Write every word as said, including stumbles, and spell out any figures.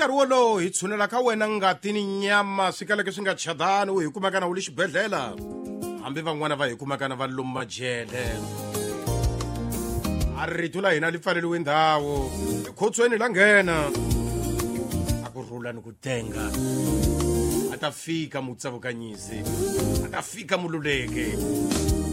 nkarhi wolowo hi tshunela ka wena ngati ni nyama swi kaleke swi nga chadani u hi kumakana u le xibedhlele hambi van'wana va hi kumakana va lomu majele a rito la hina li pfaleliwe ndhawu ekhotsweni la nghena a ku rhula ni ku tenga a ta fika mutsavukanyisi a ta fika mululeke